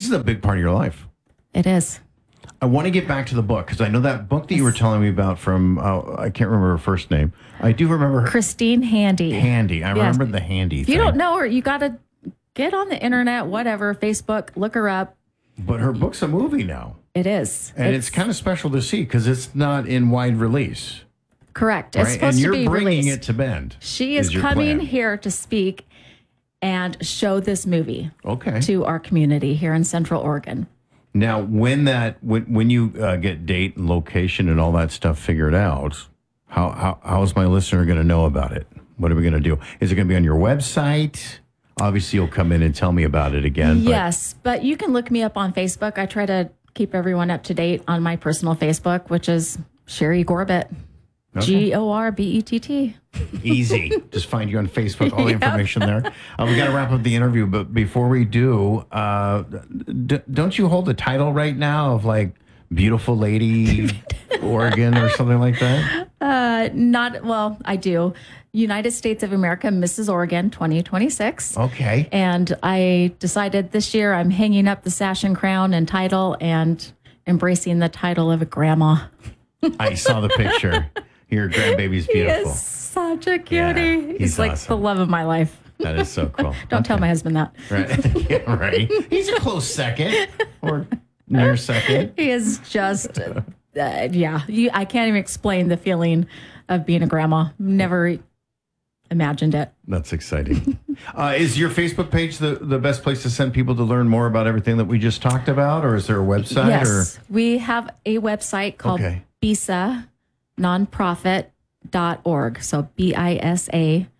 is a big part of your life. It is. I want to get back to the book because I know that book that you were telling me about from, I can't remember her first name. I do remember her. Christine Handy. Handy. I remember the Handy If you don't know her, you got to get on the internet, whatever, Facebook, look her up. But her book's a movie now. It is. And it's kind of special to see because it's not in wide release. Correct. Right? It's supposed and to be you're bringing released. it to Bend. She is your coming plan. here to speak and show this movie to our community here in Central Oregon. Now, when you get date and location and all that stuff figured out, how is my listener going to know about it? What are we going to do? Is it going to be on your website? Obviously, you'll come in and tell me about it again. Yes, but you can look me up on Facebook. I try to keep everyone up to date on my personal Facebook, which is Sherry Gorbett. Okay. Gorbett. Easy. Just find you on Facebook, all the information there. We got to wrap up the interview, but before we do, don't you hold the title right now of like Beautiful Lady Oregon or something like that? I do. United States of America, Mrs. Oregon, 2026. Okay. And I decided this year I'm hanging up the sash and crown and title and embracing the title of a grandma. I saw the picture. Your grandbaby's beautiful. He is such a cutie. Yeah, he's like awesome. the love of my life. That is so cool. Don't tell my husband that. Right. Yeah, right. He's a close second or near second. He is just, I can't even explain the feeling of being a grandma. Never imagined it. That's exciting. Is your Facebook page the best place to send people to learn more about everything that we just talked about? Or is there a website? Yes. We have a website called BISA nonprofit.org. So BISA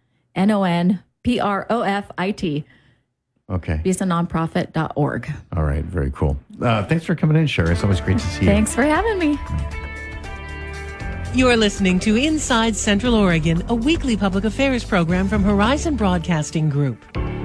NONPROFIT. Okay. BISAnonprofit.org. All right. Very cool. Thanks for coming in, Sherry. It's always great to see you. Thanks for having me. You're listening to Inside Central Oregon, a weekly public affairs program from Horizon Broadcasting Group.